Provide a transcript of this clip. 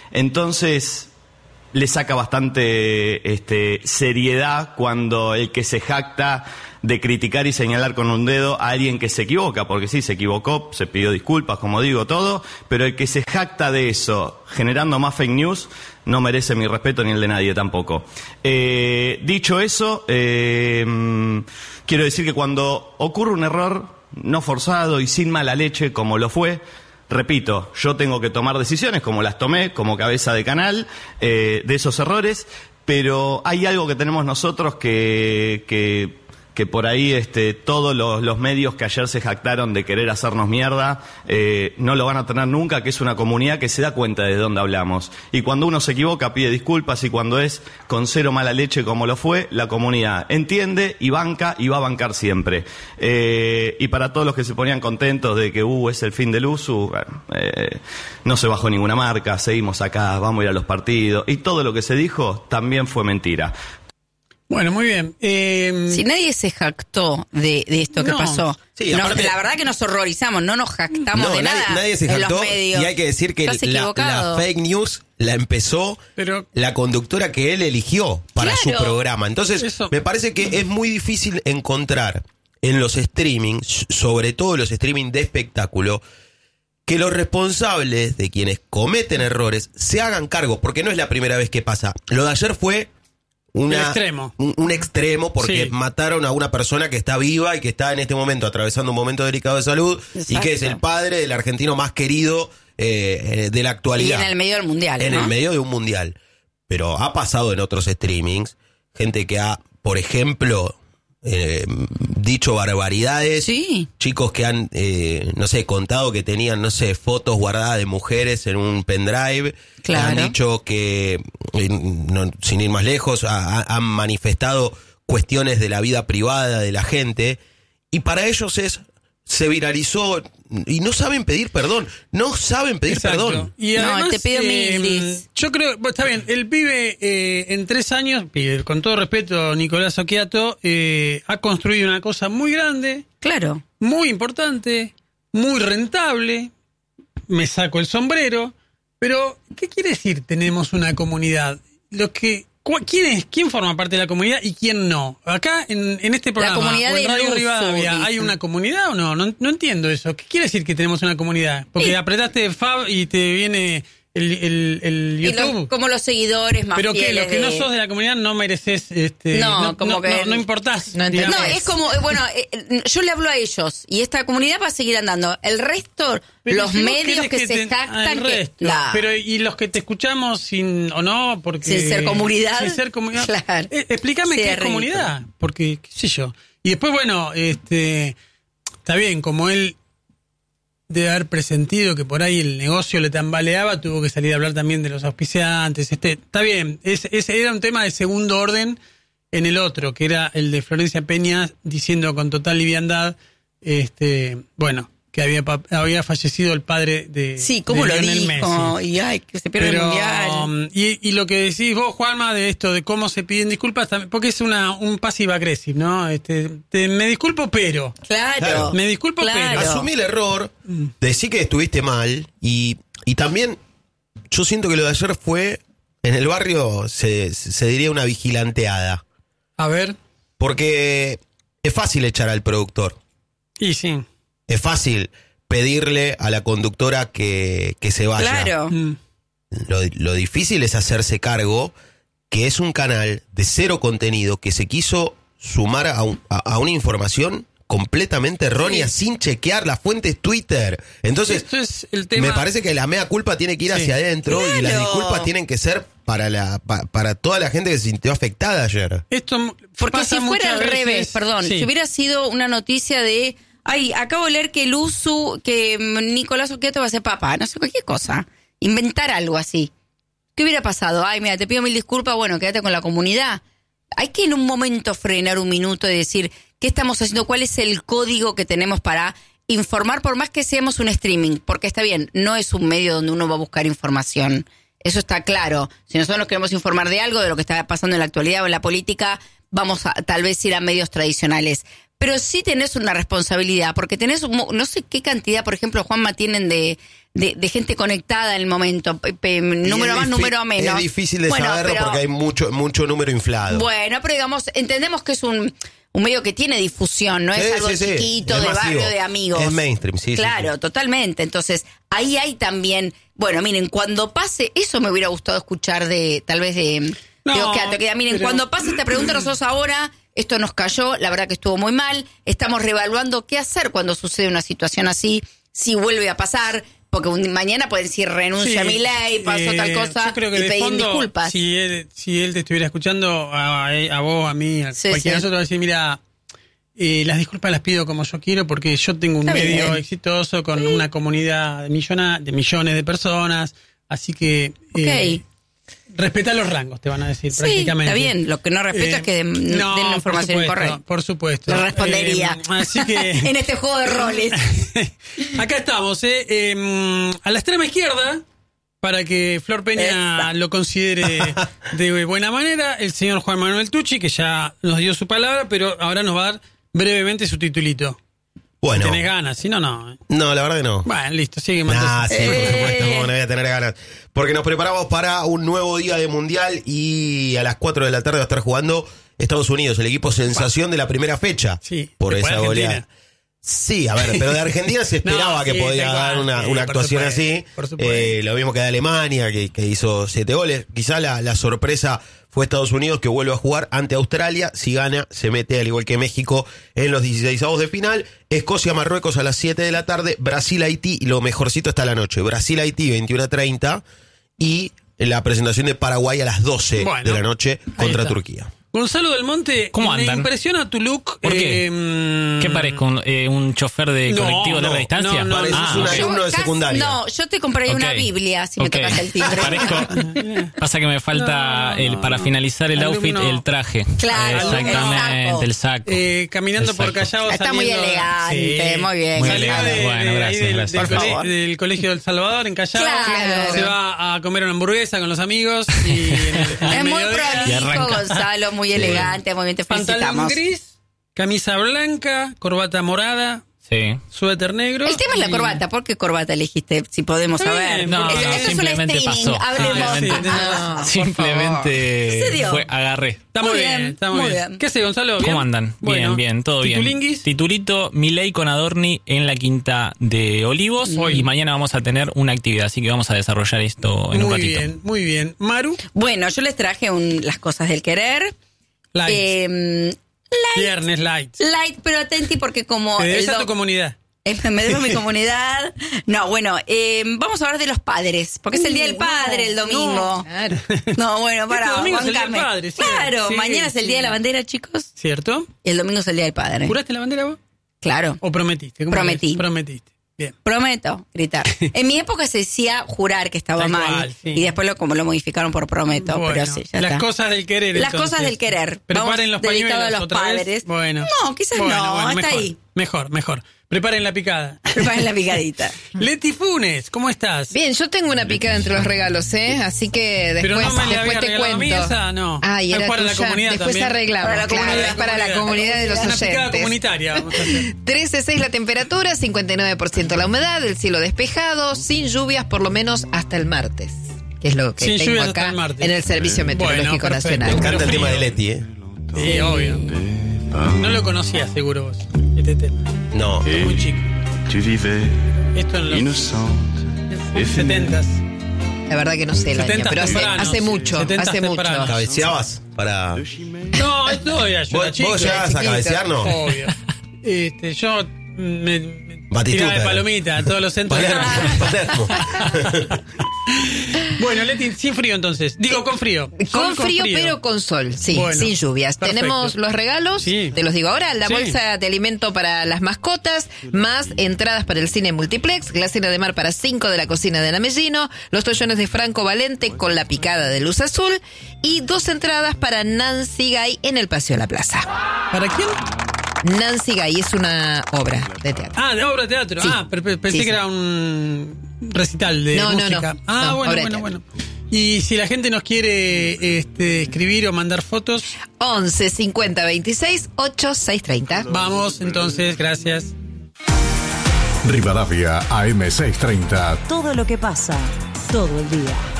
Entonces le saca bastante seriedad cuando el que se jacta de criticar y señalar con un dedo a alguien que se equivoca, porque sí, se equivocó, se pidió disculpas, como digo, todo, pero el que se jacta de eso, generando más fake news, no merece mi respeto ni el de nadie tampoco. Dicho eso, quiero decir que cuando ocurre un error no forzado y sin mala leche, como lo fue, repito, yo tengo que tomar decisiones, como las tomé, como cabeza de canal, de esos errores, pero hay algo que tenemos nosotros que por ahí todos los medios que ayer se jactaron de querer hacernos mierda, no lo van a tener nunca, que es una comunidad que se da cuenta de dónde hablamos. Y cuando uno se equivoca, pide disculpas, y cuando es con cero mala leche como lo fue, la comunidad entiende y banca y va a bancar siempre. Y para todos los que se ponían contentos de que es el fin del USU, no se bajó ninguna marca, seguimos acá, vamos a ir a los partidos, y todo lo que se dijo también fue mentira. Bueno, muy bien. Si nadie se jactó de esto que pasó, sí, aparte, la verdad que nos horrorizamos, no nos jactamos de nada. Nadie se jactó, y hay que decir que la fake news la empezó la conductora que él eligió para su programa. Entonces, me parece que es muy difícil encontrar en los streamings, sobre todo los streamings de espectáculo, que los responsables de quienes cometen errores se hagan cargo, porque no es la primera vez que pasa. Lo de ayer fue un extremo, porque mataron a una persona que está viva y que está en este momento atravesando un momento delicado de salud. Exacto. Y que es el padre del argentino más querido de la actualidad. Y en el medio del mundial, En el medio de un mundial. Pero ha pasado en otros streamings, gente que ha, por ejemplo, dicho barbaridades. Sí. Chicos que han, contado que tenían, fotos guardadas de mujeres en un pendrive. Claro. Han dicho que, sin ir más lejos, han manifestado cuestiones de la vida privada de la gente. Y para ellos se viralizó y no saben pedir perdón. No saben pedir perdón. Y además, te pido mil. Yo creo, está bien, el pibe en 3 años, con todo respeto, Nicolás Occhiato, ha construido una cosa muy grande. Claro. Muy importante, muy rentable. Me saco el sombrero. Pero, ¿qué quiere decir tenemos una comunidad? ¿Quién forma parte de la comunidad y quién no? Acá, en este programa, o en Radio Rivadavia, ¿hay una comunidad o no? No entiendo eso. ¿Qué quiere decir que tenemos una comunidad? Porque apretaste Fab y te viene el YouTube. Como los seguidores más pero fieles. Pero que los que no sos de la comunidad no mereces, no importás. No, es como, yo le hablo a ellos y esta comunidad va a seguir andando. El resto, pero los medios que se jactan. Pero y los que te escuchamos sin ser comunidad. Sin ser comunidad. Claro. Explícame qué es comunidad. Porque, qué sé yo. Y después, está bien, como él debe haber presentido que por ahí el negocio le tambaleaba, tuvo que salir a hablar también de los auspiciantes. Está bien, ese era un tema de segundo orden en el otro, que era el de Florencia Peña diciendo con total liviandad, que había fallecido el padre de ¿cómo de lo Lionel dijo? Messi. Y que se pierde el mundial. Y lo que decís vos, Juanma, de esto de cómo se piden disculpas, porque es un passive aggressive, ¿no? Me disculpo, pero. Claro. Me disculpo, pero. Asumí el error, decí que estuviste mal, y también yo siento que lo de ayer fue, en el barrio se diría una vigilanteada. A ver. Porque es fácil echar al productor. Y sí. Es fácil pedirle a la conductora que se vaya. Claro. Lo difícil es hacerse cargo que es un canal de cero contenido que se quiso sumar a una información completamente errónea, sin chequear las fuentes Twitter. Entonces, esto es el tema. Me parece que la mea culpa tiene que ir hacia adentro, y las disculpas tienen que ser para toda la gente que se sintió afectada ayer. Porque si fuera al revés, si hubiera sido una noticia de acabo de leer que que Nicolás Occhiato va a ser papá, no sé, cualquier cosa. Inventar algo así. ¿Qué hubiera pasado? Mira, te pido mil disculpas, quédate con la comunidad. Hay que en un momento frenar un minuto y decir, ¿qué estamos haciendo? ¿Cuál es el código que tenemos para informar, por más que seamos un streaming? Porque está bien, no es un medio donde uno va a buscar información. Eso está claro. Si nosotros nos queremos informar de algo, de lo que está pasando en la actualidad o en la política, vamos a tal vez ir a medios tradicionales. Pero sí tenés una responsabilidad, porque tenés, no sé qué cantidad, por ejemplo, Juanma, tienen de de gente conectada en el momento. Número más, número menos. Es difícil de saberlo porque hay mucho número inflado. Bueno, pero digamos, entendemos que es un medio que tiene difusión, no es algo chiquito, de barrio, de amigos. Es mainstream, sí. Claro, totalmente. Entonces, ahí hay también, bueno, miren, cuando pase, eso me hubiera gustado escuchar de Occhiato, que miren, cuando pase esta pregunta, nosotros ahora, esto nos cayó, la verdad que estuvo muy mal, estamos reevaluando qué hacer cuando sucede una situación así, si vuelve a pasar, porque mañana pueden decir renuncia a Milei, pasó tal cosa, yo creo que y pedir disculpas. Si él te estuviera escuchando, a vos, a mí, a cualquiera de nosotros, va a decir, mira, las disculpas las pido como yo quiero porque yo tengo un medio exitoso con una comunidad de millones de personas, así que... Respeta los rangos, te van a decir, prácticamente. Está bien. Lo que no respeto es que den la información incorrecta. Por supuesto. Le respondería. Así que... en este juego de roles. Acá estamos, a la extrema izquierda, para que Flor Peña lo considere de buena manera, el señor Juan Manuel Tucci, que ya nos dio su palabra, pero ahora nos va a dar brevemente su titulito. Bueno. Si tenés ganas, si no, no. No, la verdad que no. Bueno, listo, sigue sí, por supuesto, no voy a tener ganas. Porque nos preparamos para un nuevo día de Mundial y a las 4 de la tarde va a estar jugando Estados Unidos, el equipo sensación de la primera fecha. Sí, por esa goleada. Sí, a ver, pero de Argentina se esperaba que podía dar una actuación así. Lo mismo que de Alemania, que hizo 7 goles. Quizá la sorpresa fue Estados Unidos, que vuelve a jugar ante Australia. Si gana, se mete, al igual que México, en los 16avos de final. Escocia-Marruecos a las 7 de la tarde. Brasil-Haití, lo mejorcito está la noche. Brasil-Haití, 21:30. Y la presentación de Paraguay a las 12 de la noche contra Turquía. Gonzalo del Monte, ¿cómo andan? Me impresiona tu look. ¿Por qué? ¿Qué parezco? ¿Un chofer de colectivo de larga distancia? No, pareces un alumno de secundaria. No, yo te compraría una Biblia si me tocas el timbre. Pasa que me falta para finalizar el outfit, el traje. Claro, exactamente, el saco. Caminando por Callao. Está muy elegante, muy bien. Muy elegante. Bueno, gracias. Del Colegio del Salvador, en Callao. Claro. Se va a comer una hamburguesa con los amigos. Y es muy prolijo, Gonzalo, muy elegante, muy bien, te felicitamos. Pantalón gris, camisa blanca, corbata morada, suéter negro. El tema es la corbata. ¿Por qué corbata elegiste? Si podemos saber. No, eso simplemente es un streaming. Hablemos. Simplemente agarré. Está muy bien, está muy bien. ¿Qué sé, Gonzalo? ¿Cómo andan? Bien, todo bien. Titulito, Milei con Adorni en la Quinta de Olivos. Y mañana vamos a tener una actividad, así que vamos a desarrollar esto en un ratito. Muy bien. Maru. Bueno, yo les traje las cosas del querer. Light. Viernes light. Light, pero atenti porque como... Te debes a tu comunidad. Me debo a mi comunidad. No, bueno, vamos a hablar de los padres, porque es el Día del Padre el domingo. No, claro. No, bueno, para domingo es el Día del Padre, claro, mañana es el Día de la Bandera, chicos. ¿Cierto? Y el domingo es el Día del Padre. ¿Juraste la bandera vos? Claro. ¿O prometiste? Prometiste. Bien. Prometo, gritar. En mi época se decía jurar, que estaba mal. Y después lo modificaron por prometo. Bueno, pero sí, ya las está. Cosas del querer. Las cosas del querer. Preparen los pañuelos dedicado a los padres. Vez. Bueno. No, quizás no, hasta ahí. Mejor. Preparen la picada. Preparen la picadita. Leti Funes, ¿cómo estás? Bien, yo tengo una picada entre los regalos, así que después te cuento. Esa, no. Ay, era para tuya. La comunidad después también. arreglamos. Para la comunidad de los oyentes. Una picada comunitaria. 13.6 la temperatura, 59% la humedad, el cielo despejado, sin lluvias por lo menos hasta el martes. Que es lo que tengo acá en el Servicio Meteorológico Nacional. Me encanta el tema de Leti, Sí, obvio. No lo conocías seguro vos, este tema. No. Muy chico. Esto en los 70s. La verdad que no sé el año, pero hace mucho. ¿Cabeceabas para...? No, esto era yo. ¿Vos llegabas a cabecear, no? Obvio. Yo me tiraba de palomita a todos los centros. Palermo. Bueno, Leti, sin frío entonces. Digo, con frío. Con frío, pero con sol, sí, bueno, sin lluvias. Perfecto. Tenemos los regalos, te los digo ahora, la bolsa de alimento para las mascotas, más entradas para el cine multiplex, la cena de mar para 5 de la cocina de Lamellino, los toallones de Franco Valente con la picada de luz azul y 2 entradas para Nancy Gay en el Paseo de la Plaza. ¿Para quién? Nancy Gay es una obra de teatro. Ah, de obra de teatro. Sí. Pensé que era un recital de música. Bueno. Y si la gente nos quiere escribir o mandar fotos. 11 50 26 8 6 30. Vamos, entonces, gracias. Rivadavia AM630. Todo lo que pasa, todo el día.